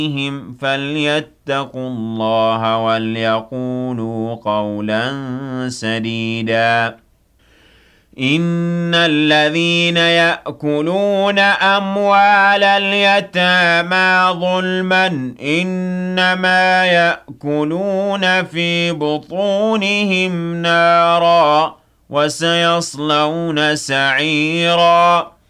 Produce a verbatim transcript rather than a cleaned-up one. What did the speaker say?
بِهِمْ فَلْيَتَّقُوا اللَّهَ وَلْيَقُولُوا قَوْلًا سَدِيدًا. إِنَّ الَّذِينَ يَأْكُلُونَ أَمْوَالَ الْيَتَامَىٰ ظُلْمًا إِنَّمَا يَأْكُلُونَ فِي بُطُونِهِمْ نَارًا وَسَيَصْلَوْنَ سَعِيرًا